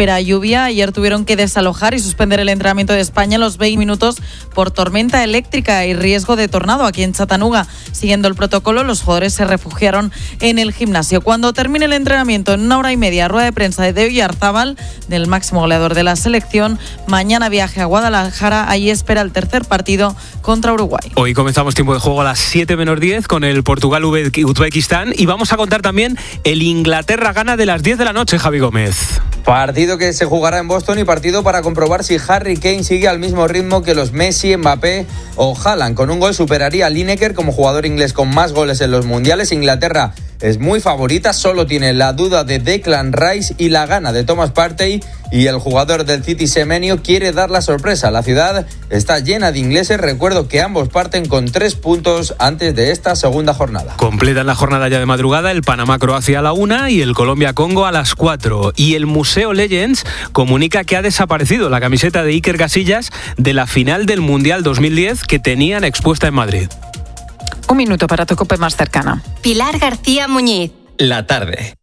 espera lluvia. Ayer tuvieron que desalojar y suspender el entrenamiento de España en los 20 minutos por tormenta eléctrica y riesgo de tornado aquí en Chattanooga. Siguiendo el protocolo, los jugadores se refugiaron en el gimnasio. Cuando termine el entrenamiento, en 1 hora y media, rueda de prensa de Oyarzábal, del máximo goleador de la selección. Mañana viaje a Guadalajara, ahí espera el tercer partido contra Uruguay. Hoy comenzamos tiempo de juego a las 7:10 con el Portugal-Uzbekistán y vamos a contar también el Inglaterra-Ghana de las 10 de la noche, Javi Gómez. Partido que se jugará en Boston y partido para comprobar si Harry Kane sigue al mismo ritmo que los Messi, Mbappé o Haaland. Con un gol superaría a Lineker como jugador inglés con más goles en los mundiales. Inglaterra es muy favorita, solo tiene la duda de Declan Rice y la gana de Thomas Partey, y el jugador del City, Semenyo, quiere dar la sorpresa. La ciudad está llena de ingleses. Recuerdo que ambos parten con 3 puntos antes de esta segunda jornada. Completan la jornada ya de madrugada el Panamá-Croacia a la 1 y el Colombia-Congo a las 4. Y el Museo Legends comunica que ha desaparecido la camiseta de Iker Casillas de la final del Mundial 2010 que tenían expuesta en Madrid. Un minuto para tu COPE más cercana. Pilar García Muñiz. La tarde.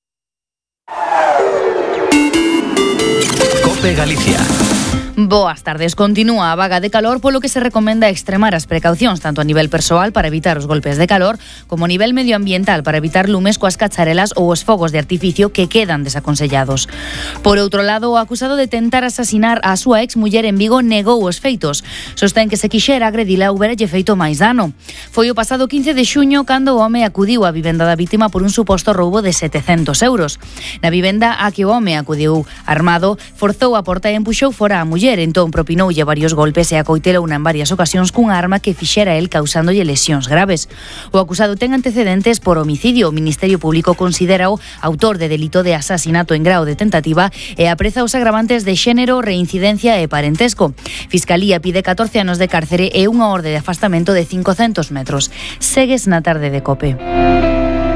COPE Galicia. Boas tardes. Continúa a vaga de calor, polo que se recomenda extremar as precaucións tanto a nivel persoal para evitar os golpes de calor como a nivel medioambiental para evitar lumes coas cacharelas ou os fogos de artificio que quedan desaconsellados. Por outro lado, o acusado de tentar asasinar a súa exmuller en Vigo negou os feitos. Sostén que se quixera agredila houberalle feito máis dano. Foi o pasado 15 de xuño cando o home acudiu á vivenda da vítima por un suposto roubo de 700 euros. Na vivenda a que o home acudiu armado, forzou a porta e empuxou fora a muller. Entón propinoulle varios golpes e acoitelouna en varias ocasións cunha arma que fixera el causándolle lesións graves. O acusado ten antecedentes por homicidio. O Ministerio Público considera-o autor de delito de asasinato en grao de tentativa e apreza os agravantes de xénero, reincidencia e parentesco. Fiscalía pide 14 anos de cárcere e unha orde de afastamento de 500 metros. Segues na tarde de COPE.